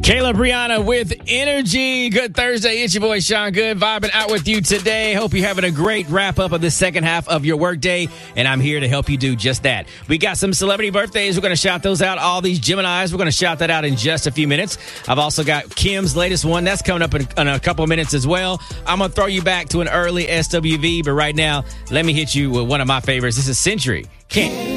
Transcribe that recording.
Kayla Brianna with Energy. Good Thursday. It's your boy Sean Good vibing out with you today. Hope you're having a great wrap up of the second half of your workday, and I'm here to help you do just that. We got some celebrity birthdays. We're going to shout those out. All these Geminis. We're going to shout that out in just a few minutes. I've also got Kim's latest one. That's coming up in a couple of minutes as well. I'm going to throw you back to an early SWV, but right now, let me hit you with one of my favorites. This is Century. Can't